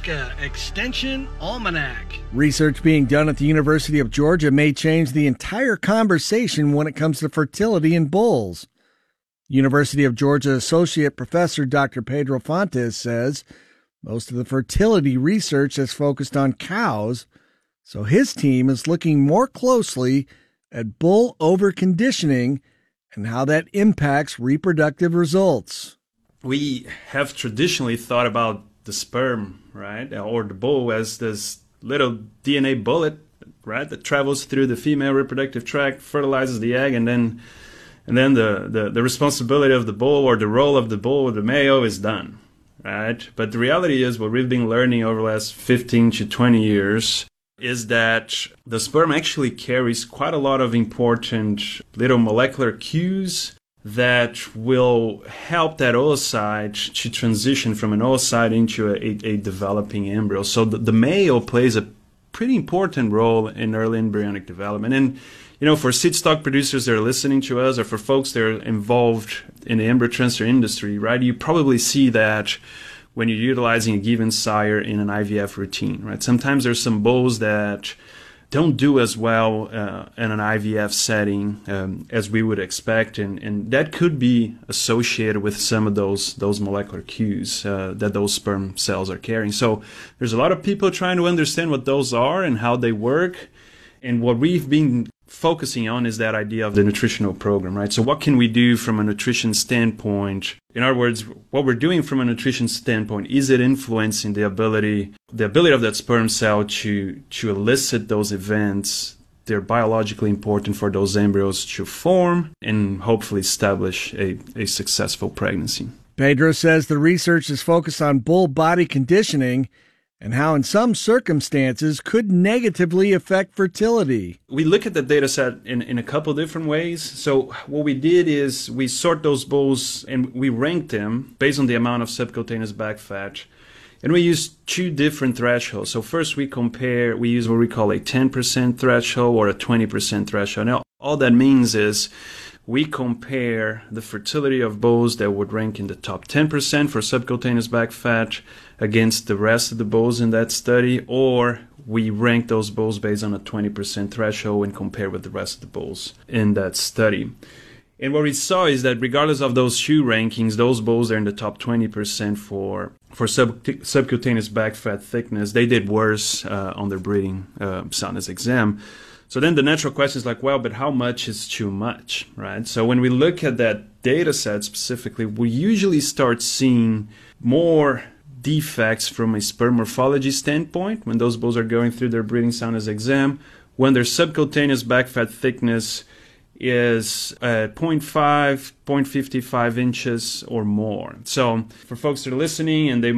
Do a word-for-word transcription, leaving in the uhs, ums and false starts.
Nebraska Extension Almanac. Research being done at the University of Georgia may change the entire conversation when it comes to fertility in bulls. University of Georgia Associate Professor Doctor Pedro Fontes says most of the fertility research has focused on cows, so his team is looking more closely at bull overconditioning and how that impacts reproductive results. We have traditionally thought about the sperm, right, or the bull as this little D N A bullet, right, that travels through the female reproductive tract, fertilizes the egg, and then and then the, the, the responsibility of the bull or the role of the bull or the male is done, right? But the reality is what we've been learning over the last fifteen to twenty years is that the sperm actually carries quite a lot of important little molecular cues that will help that oocyte to transition from an oocyte into a, a, a developing embryo. So the, the male plays a pretty important role in early embryonic development. And, you know, for seed stock producers that are listening to us, or for folks that are involved in the embryo transfer industry, right, you probably see that when you're utilizing a given sire in an I V F routine, right? Sometimes there's some bulls that don't do as well uh, in an I V F setting um, as we would expect, and, and that could be associated with some of those those molecular cues uh, that those sperm cells are carrying. So there's a lot of people trying to understand what those are and how they work, and what we've been focusing on is that idea of the nutritional program, right? So what can we do from a nutrition standpoint? In other words, what we're doing from a nutrition standpoint, is it influencing the ability, the ability of that sperm cell to, to elicit those events? They're biologically important for those embryos to form and hopefully establish a, a successful pregnancy. Pedro says the research is focused on bull body conditioning and how in some circumstances could negatively affect fertility. We look at the data set in, in a couple different ways. So what we did is we sort those bulls and we ranked them based on the amount of subcutaneous back fat. And we used two different thresholds. So first we compare, we use what we call a ten percent threshold or a twenty percent threshold. Now, all that means is we compare the fertility of bulls that would rank in the top ten percent for subcutaneous back fat against the rest of the bulls in that study, or we rank those bulls based on a twenty percent threshold and compare with the rest of the bulls in that study. And what we saw is that regardless of those two rankings, those bulls that are in the top twenty percent for for sub, subcutaneous back fat thickness, they did worse uh, on their breeding uh, soundness exam. So then the natural question is like, well, but how much is too much, right? So when we look at that data set specifically, we usually start seeing more defects from a sperm morphology standpoint when those bulls are going through their breeding soundness exam, when their subcutaneous back fat thickness is uh, zero point five, zero point five five inches or more. So for folks that are listening and they